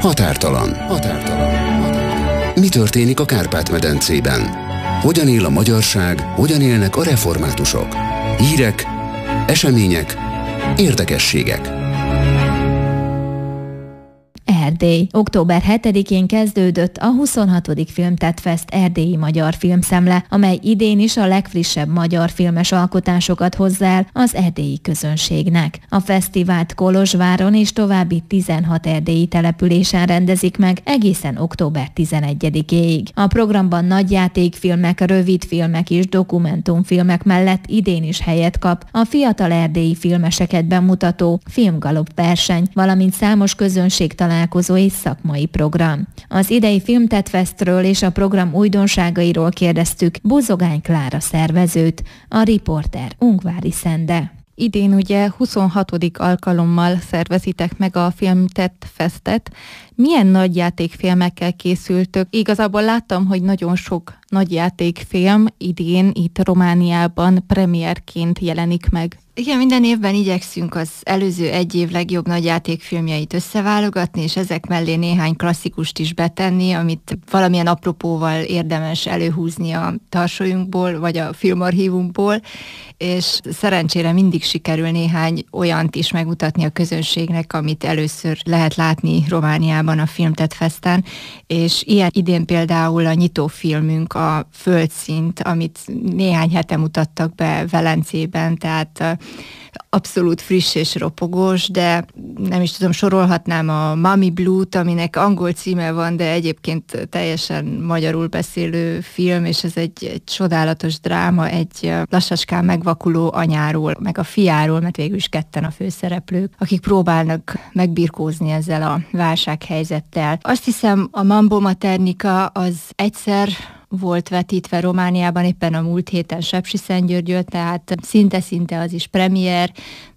Határtalan. Mi történik a Kárpát-medencében? Hogyan él a magyarság, hogyan élnek a reformátusok? Hírek, események, érdekességek. Erdély. Október 7-én kezdődött a 26. Filmtetfest erdélyi magyar filmszemle, amely idén is a legfrissebb magyar filmes alkotásokat hozza el az erdélyi közönségnek. A fesztivált Kolozsváron és további 16 erdélyi településen rendezik meg egészen október 11-éig. A programban nagyjátékfilmek, rövidfilmek és dokumentumfilmek mellett idén is helyet kap a fiatal erdélyi filmeseket bemutató filmgalop verseny, valamint számos közönség találkozó és szakmai program. Az idei Filmtetfestről és a program újdonságairól kérdeztük Bozogány Klára szervezőt, a riporter Ungvári Szende. Idén ugye 26. alkalommal szervezitek meg a Filmtetfestet. Milyen nagyjátékfilmekkel készültök? Igazából láttam, hogy nagyon sok nagyjátékfilm idén itt Romániában premierként jelenik meg. Igen, minden évben igyekszünk az előző egy év legjobb nagyjátékfilmjeit összeválogatni, és ezek mellé néhány klasszikust is betenni, amit valamilyen apropóval érdemes előhúzni a tarsolyunkból, vagy a filmarchívumból, és szerencsére mindig sikerül néhány olyant is megmutatni a közönségnek, amit először lehet látni Romániában a Filmtetfesten, és ilyen idén például a nyitófilmünk, a Földszint, amit néhány hete mutattak be Velencében, tehát abszolút friss és ropogós, de nem is tudom, sorolhatnám a Mummy Blue-t, aminek angol címe van, de egyébként teljesen magyarul beszélő film, és ez egy csodálatos dráma, egy lassacskán megvakuló anyáról, meg a fiáról, mert végül is ketten a főszereplők, akik próbálnak megbirkózni ezzel a válsághelyzettel. Azt hiszem, a Mambo Maternica az egyszer volt vetítve Romániában éppen a múlt héten Sepsiszentgyörgyön, tehát szinte az is premier,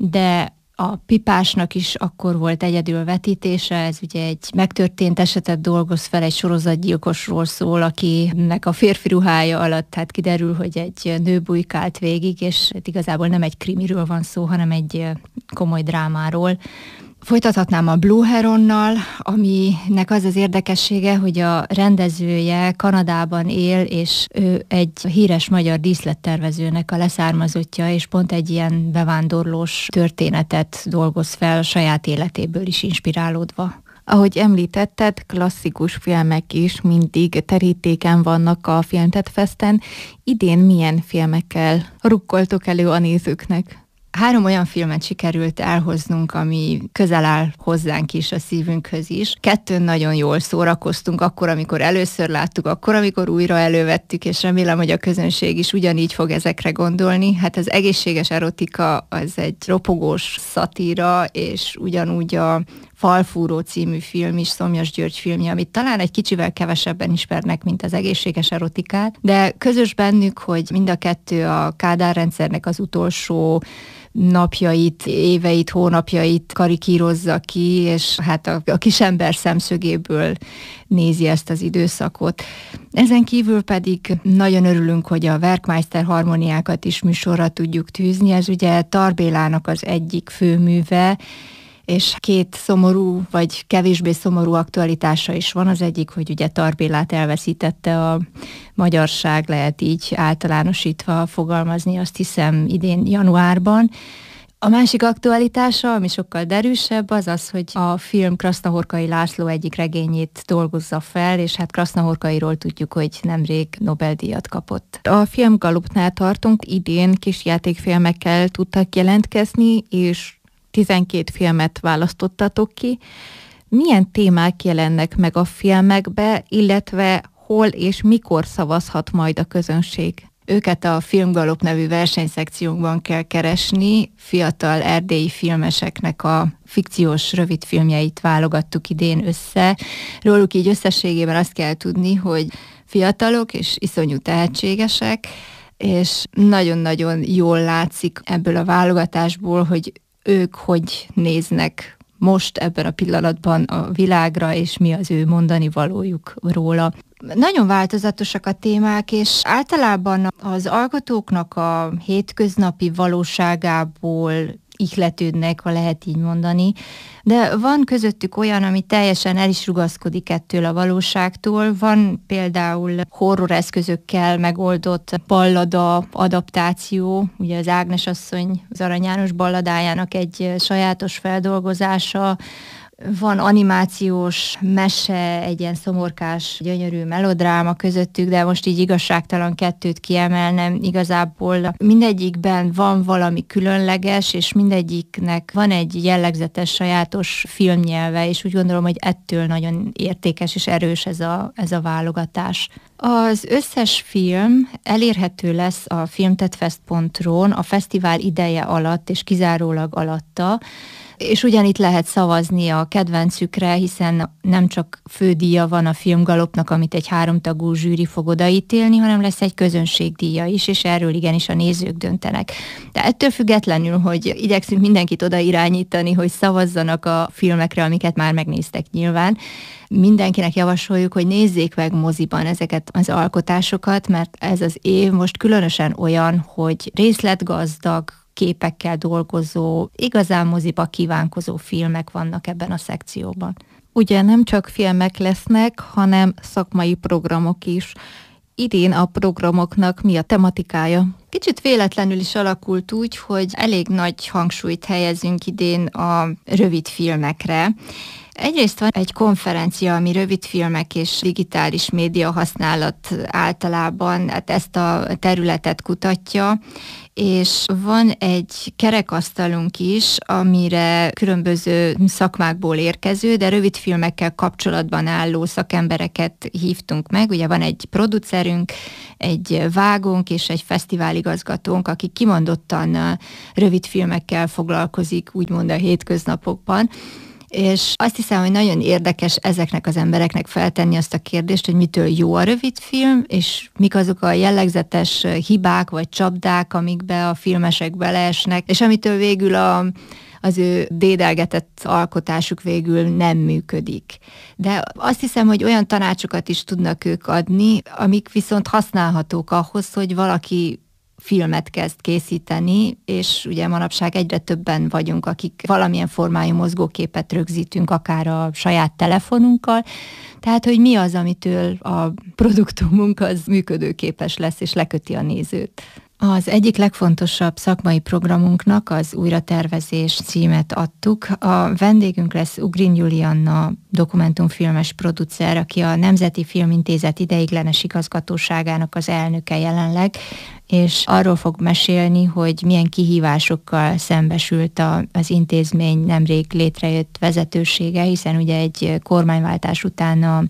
de a Pipásnak is akkor volt egyedül vetítése, ez ugye egy megtörtént esetet dolgoz fel, egy sorozatgyilkosról szól, akinek a férfi ruhája alatt hát kiderül, hogy egy nő bujkált végig, és igazából nem egy krimiről van szó, hanem egy komoly drámáról. Folytathatnám a Blue Heronnal, aminek az az érdekessége, hogy a rendezője Kanadában él, és ő egy híres magyar díszlettervezőnek a leszármazottja, és pont egy ilyen bevándorlós történetet dolgoz fel a saját életéből is inspirálódva. Ahogy említetted, klasszikus filmek is mindig terítéken vannak a Filmtetfesten. Idén milyen filmekkel rukkoltok elő a nézőknek? 3 olyan filmet sikerült elhoznunk, ami közel áll hozzánk is, a szívünkhöz is. 2 nagyon jól szórakoztunk, akkor, amikor először láttuk, akkor, amikor újra elővettük, és remélem, hogy a közönség is ugyanígy fog ezekre gondolni. Hát az Egészséges erotika az egy ropogós szatíra, és ugyanúgy a Falfúró című film is, Szomjas György filmje, amit talán egy kicsivel kevesebben ismernek, mint az Egészséges erotikát, de közös bennük, hogy mind a 2 a Kádár rendszernek az utolsó napjait, éveit, hónapjait karikírozza ki, és hát a kisember szemszögéből nézi ezt az időszakot. Ezen kívül pedig nagyon örülünk, hogy a Werkmeister harmóniákat is műsorra tudjuk tűzni. Ez ugye Tar Bélának az egyik főműve, és 2 szomorú, vagy kevésbé szomorú aktualitása is van. Az egyik, hogy ugye Tar Bélát elveszítette a magyarság, lehet így általánosítva fogalmazni, azt hiszem idén januárban. A másik aktualitása, ami sokkal derűsebb, az az, hogy a film Krasznahorkai László egyik regényét dolgozza fel, és hát Krasznahorkairól tudjuk, hogy nemrég Nobel-díjat kapott. A Filmgalupnál tartunk, idén kisjátékfilmekkel tudtak jelentkezni, és 12 filmet választottatok ki. Milyen témák jelennek meg a filmekbe, illetve hol és mikor szavazhat majd a közönség? Őket a Filmgalop nevű versenyszekciónkban kell keresni. Fiatal erdélyi filmeseknek a fikciós rövidfilmjeit válogattuk idén össze. Róluk így összességében azt kell tudni, hogy fiatalok és iszonyú tehetségesek, és nagyon-nagyon jól látszik ebből a válogatásból, hogy ők hogy néznek most ebben a pillanatban a világra, és mi az ő mondani valójuk róla. Nagyon változatosak a témák, és általában az alkotóknak a hétköznapi valóságából ihletődnek, ha lehet így mondani. De van közöttük olyan, ami teljesen el is rugaszkodik ettől a valóságtól. Van például horror eszközökkel megoldott ballada adaptáció, ugye az Ágnes asszony az Arany János balladájának egy sajátos feldolgozása, van animációs mese, egy ilyen szomorkás, gyönyörű melodráma közöttük, de most így igazságtalan kettőt kiemelnem. Igazából mindegyikben van valami különleges, és mindegyiknek van egy jellegzetes, sajátos filmnyelve, és úgy gondolom, hogy ettől nagyon értékes és erős ez a válogatás. Az összes film elérhető lesz a filmtetfest.ru-n a fesztivál ideje alatt, és kizárólag alatta, és ugyanitt lehet szavazni a kedvencükre, hiszen nem csak fődíja van a filmgalopnak, amit egy 3 tagú zsűri fog odaítélni, hanem lesz egy közönségdíja is, és erről igenis a nézők döntenek. De ettől függetlenül, hogy igyekszünk mindenkit oda irányítani, hogy szavazzanak a filmekre, amiket már megnéztek nyilván, mindenkinek javasoljuk, hogy nézzék meg moziban ezeket az alkotásokat, mert ez az év most különösen olyan, hogy részletgazdag, képekkel dolgozó, igazán moziba kívánkozó filmek vannak ebben a szekcióban. Ugye nem csak filmek lesznek, hanem szakmai programok is. Idén a programoknak mi a tematikája? Kicsit véletlenül is alakult úgy, hogy elég nagy hangsúlyt helyezünk idén a rövid filmekre. Egyrészt van egy konferencia, ami rövidfilmek és digitális média használat általában, hát ezt a területet kutatja, és van egy kerekasztalunk is, amire különböző szakmákból érkező, de rövidfilmekkel kapcsolatban álló szakembereket hívtunk meg. Ugye van egy producerünk, egy vágónk és egy fesztiváligazgatónk, aki kimondottan rövidfilmekkel foglalkozik, úgymond a hétköznapokban. És azt hiszem, hogy nagyon érdekes ezeknek az embereknek feltenni azt a kérdést, hogy mitől jó a rövidfilm, és mik azok a jellegzetes hibák vagy csapdák, amikbe a filmesek beleesnek, és amitől végül az ő dédelgetett alkotásuk végül nem működik. De azt hiszem, hogy olyan tanácsokat is tudnak ők adni, amik viszont használhatók ahhoz, hogy valaki filmet kezd készíteni, és ugye manapság egyre többen vagyunk, akik valamilyen formájú mozgóképet rögzítünk, akár a saját telefonunkkal, tehát, hogy mi az, amitől a produktumunk az működőképes lesz, és leköti a nézőt. Az egyik legfontosabb szakmai programunknak az újratervezés címet adtuk. A vendégünk lesz Ugrin Julianna, dokumentumfilmes producer, aki a Nemzeti Filmintézet ideiglenes igazgatóságának az elnöke jelenleg, és arról fog mesélni, hogy milyen kihívásokkal szembesült az intézmény nemrég létrejött vezetősége, hiszen ugye egy kormányváltás után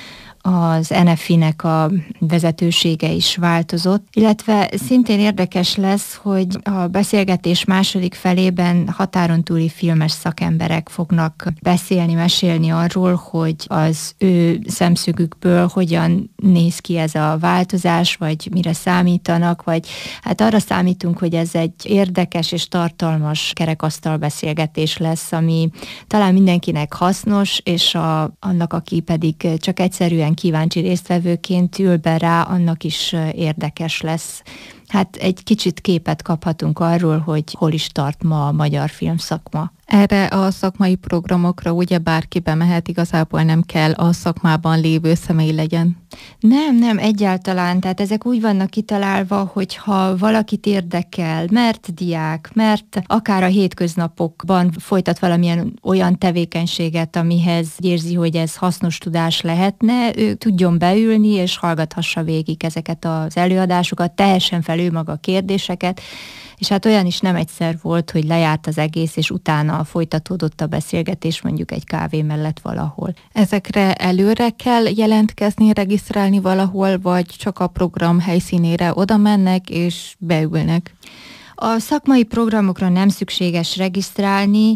az NFI-nek a vezetősége is változott, illetve szintén érdekes lesz, hogy a beszélgetés második felében határon túli filmes szakemberek fognak beszélni, mesélni arról, hogy az ő szemszögükből hogyan néz ki ez a változás, vagy mire számítanak, vagy hát arra számítunk, hogy ez egy érdekes és tartalmas kerekasztal beszélgetés lesz, ami talán mindenkinek hasznos, és annak, aki pedig csak egyszerűen kíváncsi résztvevőként ül be rá, annak is érdekes lesz. Hát egy kicsit képet kaphatunk arról, hogy hol is tart ma a magyar filmszakma. Erre a szakmai programokra ugye bárki bemehet, igazából nem kell a szakmában lévő személy legyen. Nem, egyáltalán. Tehát ezek úgy vannak kitalálva, hogyha valakit érdekel, mert diák, mert akár a hétköznapokban folytat valamilyen olyan tevékenységet, amihez érzi, hogy ez hasznos tudás lehetne, ő tudjon beülni és hallgathassa végig ezeket az előadásokat, tehessen fel ő maga kérdéseket, és hát olyan is nem egyszer volt, hogy lejárt az egész, és utána folytatódott a beszélgetés mondjuk egy kávé mellett valahol. Ezekre előre kell jelentkezni, regisztrálni valahol, vagy csak a program helyszínére oda mennek és beülnek? A szakmai programokra nem szükséges regisztrálni,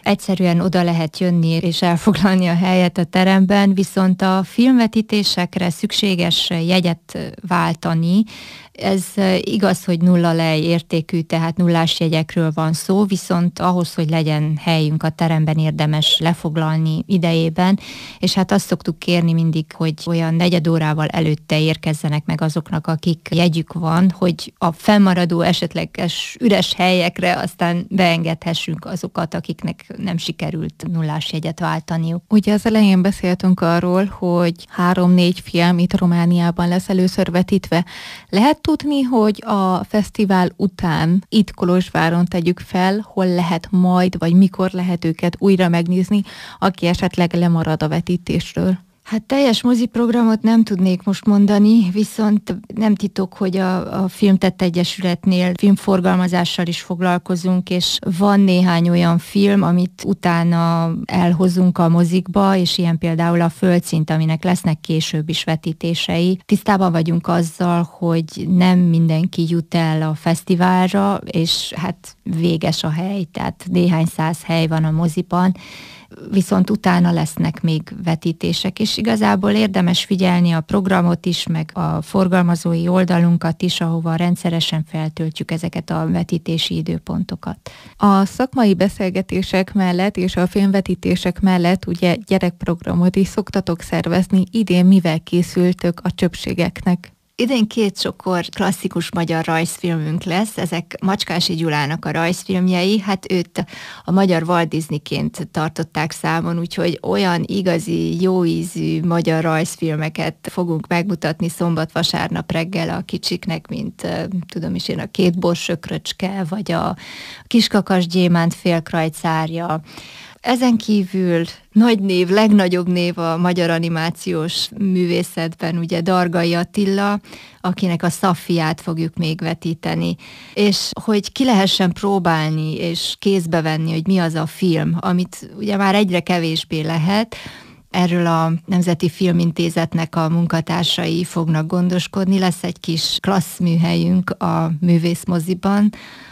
egyszerűen oda lehet jönni és elfoglalni a helyet a teremben, viszont a filmvetítésekre szükséges jegyet váltani. Ez igaz, hogy nulla lej értékű, tehát nullás jegyekről van szó, viszont ahhoz, hogy legyen helyünk a teremben, érdemes lefoglalni idejében, és hát azt szoktuk kérni mindig, hogy olyan negyed órával előtte érkezzenek meg azoknak, akik jegyük van, hogy a fennmaradó esetleges üres helyekre aztán beengedhessünk azokat, akiknek nem sikerült nullás jegyet váltaniuk. Ugye az elején beszéltünk arról, hogy 3-4 film itt Romániában lesz először vetítve. Lehet tudni, hogy a fesztivál után itt Kolozsváron tegyük fel, hol lehet majd, vagy mikor lehet őket újra megnézni, aki esetleg lemarad a vetítésről? Hát teljes moziprogramot nem tudnék most mondani, viszont nem titok, hogy a Filmtett Egyesületnél filmforgalmazással is foglalkozunk, és van néhány olyan film, amit utána elhozunk a mozikba, és ilyen például a Földszint, aminek lesznek később is vetítései. Tisztában vagyunk azzal, hogy nem mindenki jut el a fesztiválra, és hát véges a hely, tehát néhány száz hely van a moziban, viszont utána lesznek még vetítések, és igazából érdemes figyelni a programot is, meg a forgalmazói oldalunkat is, ahova rendszeresen feltöltjük ezeket a vetítési időpontokat. A szakmai beszélgetések mellett és a filmvetítések mellett ugye gyerekprogramot is szoktatok szervezni, idén mivel készültök a csöpségeknek? Idén 2 csokor klasszikus magyar rajzfilmünk lesz, ezek Macskási Gyulának a rajzfilmjei, hát őt a magyar Walt Disneyként tartották számon, úgyhogy olyan igazi, jó ízű magyar rajzfilmeket fogunk megmutatni szombat-vasárnap reggel a kicsiknek, mint tudom is én, a 2 borsökröcske, vagy a Kiskakas gyémánt félkrajcárja. Ezen kívül nagy név, legnagyobb név a magyar animációs művészetben, ugye Dargai Attila, akinek a Szaffiát fogjuk még vetíteni. És hogy ki lehessen próbálni és kézbe venni, hogy mi az a film, amit ugye már egyre kevésbé lehet, erről a Nemzeti Filmintézetnek a munkatársai fognak gondoskodni. Lesz egy kis klasszműhelyünk a Művészmoziban,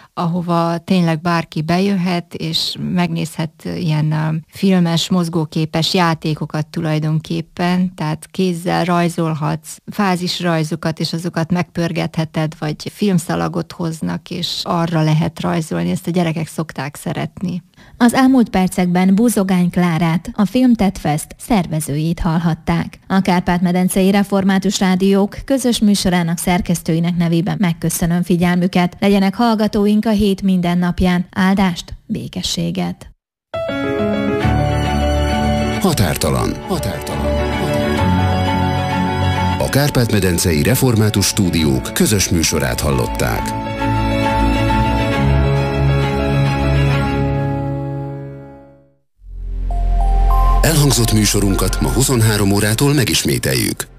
ahova tényleg bárki bejöhet, és megnézhet ilyen filmes, mozgóképes játékokat tulajdonképpen, tehát kézzel rajzolhatsz fázisrajzokat, és azokat megpörgetheted, vagy filmszalagot hoznak, és arra lehet rajzolni, ezt a gyerekek szokták szeretni. Az elmúlt percekben Búzogány Klárát, a Filmtett Fest szervezőjét hallhatták. A Kárpát-medencei Református Rádiók közös műsorának szerkesztőinek nevében megköszönöm figyelmüket. Legyenek hallgatóink a hét minden napján. Áldást, békességet! Határtalan. A Kárpát-medencei Református Stúdiók közös műsorát hallották. Elhangzott műsorunkat ma 23 órától megismételjük.